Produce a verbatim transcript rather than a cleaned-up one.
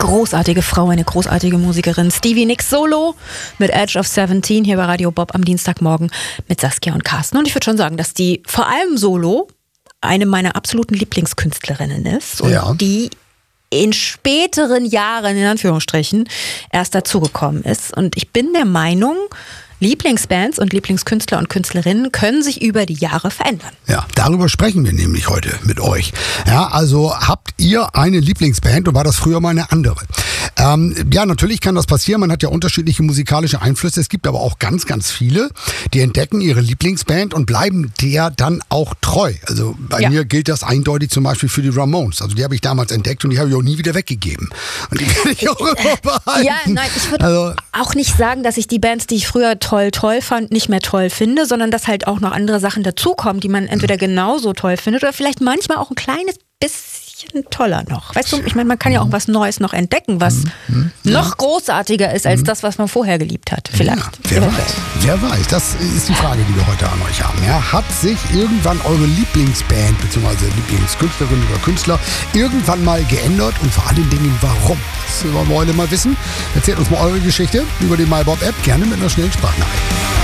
großartige Frau, eine großartige Musikerin. Stevie Nicks Solo mit Edge of seventeen hier bei Radio Bob am Dienstagmorgen mit Saskia und Carsten. Und ich würde schon sagen, dass die vor allem Solo eine meiner absoluten Lieblingskünstlerinnen ist und Ja. die in späteren Jahren, in Anführungsstrichen, erst dazugekommen ist. Und ich bin der Meinung, Lieblingsbands und Lieblingskünstler und Künstlerinnen können sich über die Jahre verändern. Ja, darüber sprechen wir nämlich heute mit euch. Ja, also habt ihr eine Lieblingsband und war das früher mal eine andere? Ähm, ja, natürlich kann das passieren. Man hat ja unterschiedliche musikalische Einflüsse. Es gibt aber auch ganz, ganz viele, die entdecken ihre Lieblingsband und bleiben der dann auch treu. Also bei Ja. mir gilt das eindeutig zum Beispiel für die Ramones. Also die habe ich damals entdeckt und die habe ich auch nie wieder weggegeben. Und die werde ich auch immer behalten. Ja, nein, ich würde Also, auch nicht sagen, dass ich die Bands, die ich früher toll, toll fand, nicht mehr toll finde, sondern dass halt auch noch andere Sachen dazukommen, die man entweder genauso toll findet oder vielleicht manchmal auch ein kleines bisschen toller noch. Weißt du, ich meine, man kann ja auch was Neues noch entdecken, was noch großartiger ist als das, was man vorher geliebt hat. Vielleicht. Ja, wer weiß, wer weiß. Das ist die Frage, die wir heute an euch haben. Ja, hat sich irgendwann eure Lieblingsband bzw. Lieblingskünstlerin oder Künstler irgendwann mal geändert und vor allen Dingen warum? Das wollen wir heute mal wissen. Erzählt uns mal eure Geschichte über die MyBob-App, gerne mit einer schnellen Sprachnachricht.